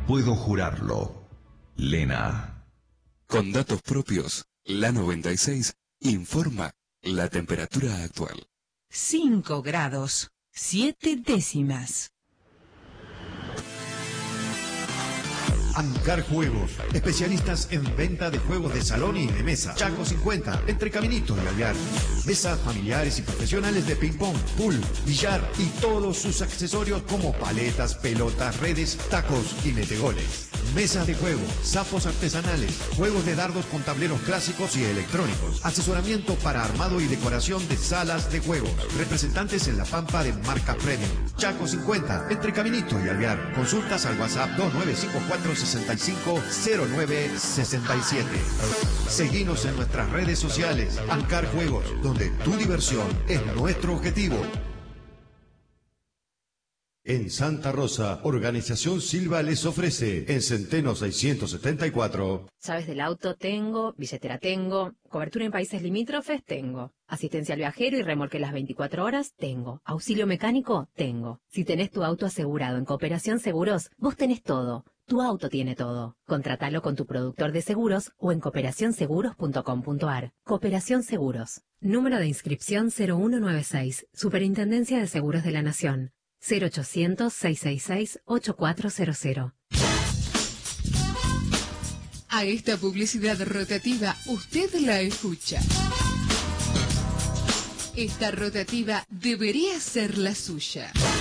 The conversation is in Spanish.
Puedo jurarlo. Lena. Con datos propios, la 96 informa la temperatura actual. 5 grados, 7 décimas. Ancar Juegos, especialistas en venta de juegos de salón y de mesa. Chaco 50, entre Caminito y Alvear. Mesas familiares y profesionales de ping-pong, pool, billar y todos sus accesorios como paletas, pelotas, redes, tacos y metegoles. Mesas de juego, sapos artesanales, juegos de dardos con tableros clásicos y electrónicos. Asesoramiento para armado y decoración de salas de juegos. Representantes en La Pampa de marca premium. Chaco 50, entre Caminito y Alvear. Consultas al WhatsApp 2954-650967. Seguinos en nuestras redes sociales. Ancar Juegos, donde tu diversión es nuestro objetivo. En Santa Rosa, Organización Silva les ofrece en Centeno 674. Llaves del auto tengo, billetera tengo, cobertura en países limítrofes tengo, asistencia al viajero y remolque las 24 horas tengo, auxilio mecánico tengo. Si tenés tu auto asegurado en Cooperación Seguros, vos tenés todo. Tu auto tiene todo. Contratalo con tu productor de seguros o en cooperacionseguros.com.ar. Cooperación Seguros. Número de inscripción 0196. Superintendencia de Seguros de la Nación. 0800-666-8400. A esta publicidad rotativa usted la escucha. Esta rotativa debería ser la suya.